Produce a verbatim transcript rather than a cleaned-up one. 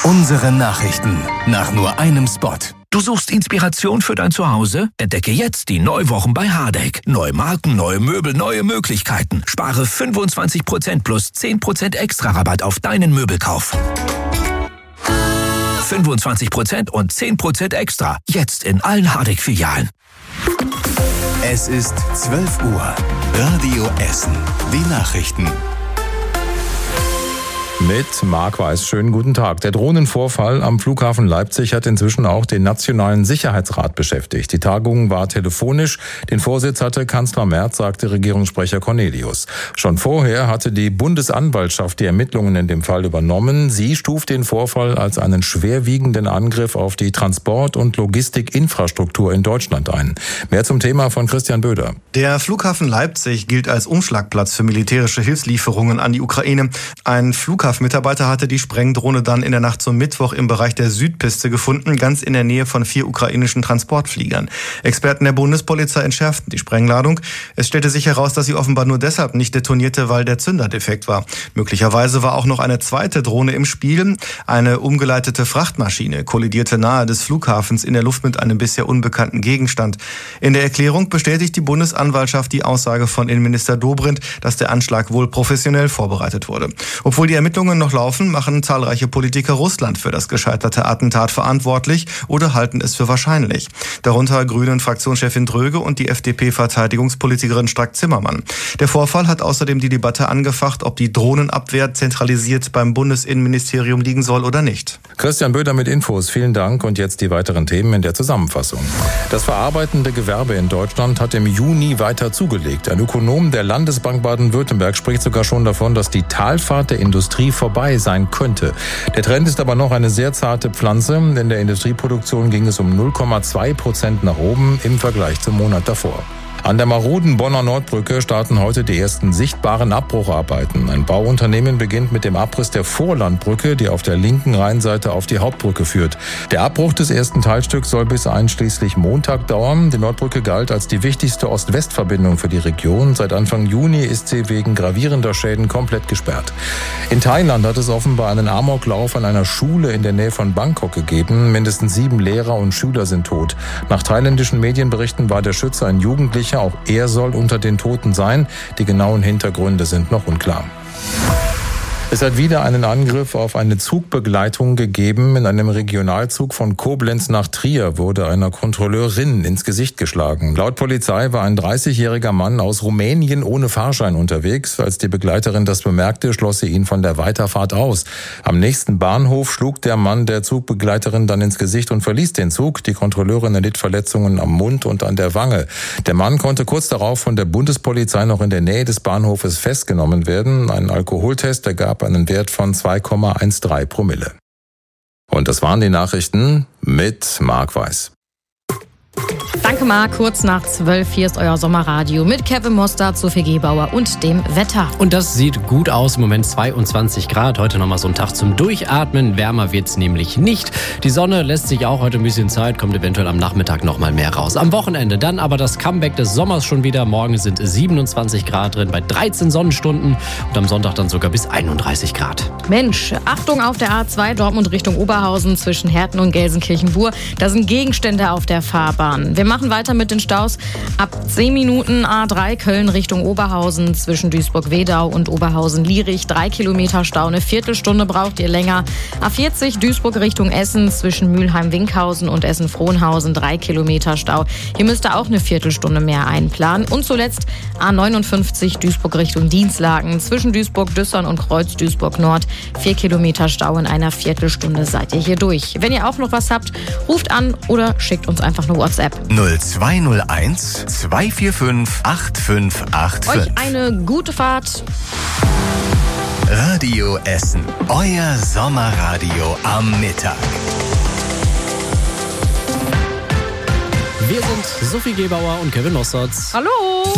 Unsere Nachrichten nach nur einem Spot. Du suchst Inspiration für dein Zuhause? Entdecke jetzt die Neuwochen bei Hardegg. Neue Marken, neue Möbel, neue Möglichkeiten. Spare fünfundzwanzig Prozent plus zehn Prozent extra Rabatt auf deinen Möbelkauf. fünfundzwanzig Prozent und zehn Prozent extra. Jetzt in allen Hardegg-Filialen. Es ist zwölf Uhr. Radio Essen. Die Nachrichten. Mit Marc Weiß. Schönen guten Tag. Der Drohnenvorfall am Flughafen Leipzig hat inzwischen auch den Nationalen Sicherheitsrat beschäftigt. Die Tagung war telefonisch. Den Vorsitz hatte Kanzler Merz, sagte Regierungssprecher Cornelius. Schon vorher hatte die Bundesanwaltschaft die Ermittlungen in dem Fall übernommen. Sie stuft den Vorfall als einen schwerwiegenden Angriff auf die Transport- und Logistikinfrastruktur in Deutschland ein. Mehr zum Thema von Christian Böder. Der Flughafen Leipzig gilt als Umschlagplatz für militärische Hilfslieferungen an die Ukraine. Ein Flughafen Mitarbeiter hatte die Sprengdrohne dann in der Nacht zum Mittwoch im Bereich der Südpiste gefunden, ganz in der Nähe von vier ukrainischen Transportfliegern. Experten der Bundespolizei entschärften die Sprengladung. Es stellte sich heraus, dass sie offenbar nur deshalb nicht detonierte, weil der Zünder defekt war. Möglicherweise war auch noch eine zweite Drohne im Spiel. Eine umgeleitete Frachtmaschine kollidierte nahe des Flughafens in der Luft mit einem bisher unbekannten Gegenstand. In der Erklärung bestätigt die Bundesanwaltschaft die Aussage von Innenminister Dobrindt, dass der Anschlag wohl professionell vorbereitet wurde. Obwohl die Ermittlungen noch laufen, machen zahlreiche Politiker Russland für das gescheiterte Attentat verantwortlich oder halten es für wahrscheinlich. Darunter Grünen-Fraktionschefin Dröge und die F D P-Verteidigungspolitikerin Strack-Zimmermann. Der Vorfall hat außerdem die Debatte angefacht, ob die Drohnenabwehr zentralisiert beim Bundesinnenministerium liegen soll oder nicht. Christian Böder mit Infos. Vielen Dank. Und jetzt die weiteren Themen in der Zusammenfassung. Das verarbeitende Gewerbe in Deutschland hat im Juni weiter zugelegt. Ein Ökonom der Landesbank Baden-Württemberg spricht sogar schon davon, dass die Talfahrt der Industrie vorbei sein könnte. Der Trend ist aber noch eine sehr zarte Pflanze. In der Industrieproduktion ging es um null Komma zwei Prozent nach oben im Vergleich zum Monat davor. An der maroden Bonner Nordbrücke starten heute die ersten sichtbaren Abbrucharbeiten. Ein Bauunternehmen beginnt mit dem Abriss der Vorlandbrücke, die auf der linken Rheinseite auf die Hauptbrücke führt. Der Abbruch des ersten Teilstücks soll bis einschließlich Montag dauern. Die Nordbrücke galt als die wichtigste Ost-West-Verbindung für die Region. Seit Anfang Juni ist sie wegen gravierender Schäden komplett gesperrt. In Thailand hat es offenbar einen Amoklauf an einer Schule in der Nähe von Bangkok gegeben. Mindestens sieben Lehrer und Schüler sind tot. Nach thailändischen Medienberichten war der Schütze ein Jugendlicher. Auch er soll unter den Toten sein. Die genauen Hintergründe sind noch unklar. Es hat wieder einen Angriff auf eine Zugbegleitung gegeben. In einem Regionalzug von Koblenz nach Trier wurde einer Kontrolleurin ins Gesicht geschlagen. Laut Polizei war ein dreißigjähriger Mann aus Rumänien ohne Fahrschein unterwegs. Als die Begleiterin das bemerkte, schloss sie ihn von der Weiterfahrt aus. Am nächsten Bahnhof schlug der Mann der Zugbegleiterin dann ins Gesicht und verließ den Zug. Die Kontrolleurin erlitt Verletzungen am Mund und an der Wange. Der Mann konnte kurz darauf von der Bundespolizei noch in der Nähe des Bahnhofes festgenommen werden. Ein Alkoholtest ergab einen Wert von zwei Komma dreizehn Promille. Und das waren die Nachrichten mit Marc Weiß. Danke, Marc. Kurz nach zwölf, hier ist euer Sommerradio mit Kevin Mostert, Sophie Gebauer und dem Wetter. Und das sieht gut aus, im Moment zweiundzwanzig Grad. Heute nochmal so ein Tag zum Durchatmen. Wärmer wird's nämlich nicht. Die Sonne lässt sich auch heute ein bisschen Zeit, kommt eventuell am Nachmittag nochmal mehr raus. Am Wochenende dann aber das Comeback des Sommers schon wieder. Morgen sind siebenundzwanzig Grad drin bei dreizehn Sonnenstunden und am Sonntag dann sogar bis einunddreißig Grad. Mensch, Achtung auf der A zwei Dortmund Richtung Oberhausen zwischen Herten und Gelsenkirchen-Bur. Da sind Gegenstände auf der Fahrbahn. Wir machen weiter mit den Staus. Ab zehn Minuten A drei Köln Richtung Oberhausen zwischen Duisburg-Wedau und Oberhausen-Lierich. Drei Kilometer Stau, eine Viertelstunde braucht ihr länger. A vierzig Duisburg Richtung Essen zwischen Mülheim-Winkhausen und Essen-Frohnhausen. Drei Kilometer Stau. Hier müsst ihr auch eine Viertelstunde mehr einplanen. Und zuletzt A neunundfünfzig Duisburg Richtung Dienstlaken zwischen Duisburg-Düssern und Kreuz-Duisburg-Nord. Vier Kilometer Stau in einer Viertelstunde seid ihr hier durch. Wenn ihr auch noch was habt, ruft an oder schickt uns einfach eine WhatsApp. null zwei null eins, zwei vier fünf, acht fünf acht fünf. Euch eine gute Fahrt. Radio Essen, euer Sommerradio am Mittag. Wir sind Sophie Gebauer und Kevin Mostert. Hallo.